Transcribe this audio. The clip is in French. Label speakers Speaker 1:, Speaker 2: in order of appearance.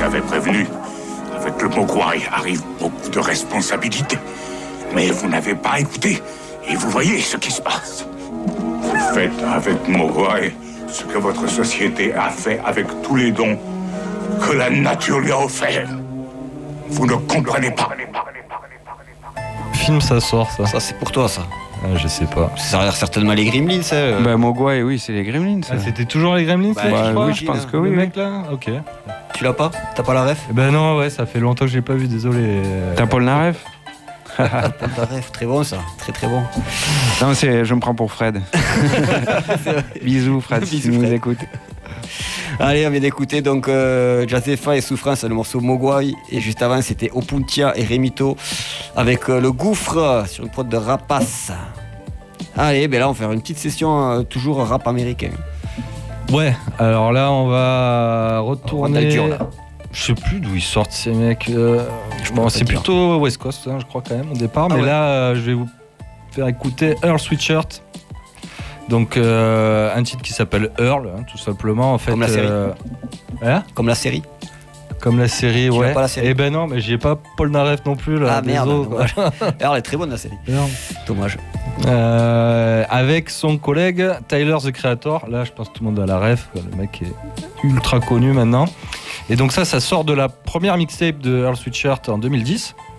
Speaker 1: vous avais prévenu. Avec le Mogwai arrive beaucoup de responsabilités. Mais vous n'avez pas écouté. Et vous voyez ce qui se passe. Vous faites avec Mogwai ce que votre société a fait avec tous les dons que la nature lui a offerts. Vous ne comprenez pas.
Speaker 2: Film, ça sort, ça.
Speaker 3: Ça, c'est pour toi, ça.
Speaker 2: Ah, je sais pas.
Speaker 3: Ça a l'air certainement les Gremlins, ça.
Speaker 4: Bah, Mogwai, oui, c'est les Gremlins. Ça.
Speaker 2: Ah, c'était toujours les Gremlins,
Speaker 3: Bah,
Speaker 2: ça,
Speaker 4: oui, je pense que oui.
Speaker 2: Le mec là. Ok.
Speaker 3: Tu l'as pas? T'as pas la ref?
Speaker 2: Ben non, ouais, ça fait longtemps que je l'ai pas vu, désolé.
Speaker 4: T'as Paul Naref?
Speaker 3: T'as la ref, très bon ça, très très bon.
Speaker 4: Non, je me prends pour Fred. Bisous, Fred, si tu nous écoutes.
Speaker 3: Allez, on vient d'écouter donc Jazepha et Souffrance, le morceau Mogwai. Et juste avant, c'était Opuntia et Remito avec le gouffre sur une prod de Rapace. Allez, ben là, on va faire une petite session toujours rap américain.
Speaker 2: Ouais, alors là, on va retourner.
Speaker 3: Dur, là.
Speaker 2: Je sais plus d'où ils sortent ces mecs. Bon, c'est plutôt West Coast, hein, je crois quand même au départ. Mais
Speaker 3: ouais.
Speaker 2: là, je vais vous faire écouter Earl Sweatshirt. Donc un titre qui s'appelle Earl, hein, tout simplement. En fait,
Speaker 3: comme la série.
Speaker 2: Hein
Speaker 3: Comme la série.
Speaker 2: Comme la série,
Speaker 3: Tu
Speaker 2: ouais.
Speaker 3: l'as pas la série?
Speaker 2: Eh ben non, mais j'ai pas Paul Naref non plus là.
Speaker 3: Ah merde,
Speaker 2: désolé,
Speaker 3: dommage. Alors, elle est très bonne la série.
Speaker 2: Earl.
Speaker 3: Dommage.
Speaker 2: Avec son collègue Tyler the Creator. Là, je pense que tout le monde a la ref. Le mec est ultra connu maintenant. Et donc ça sort de la première mixtape de Earl Sweatshirt en 2010.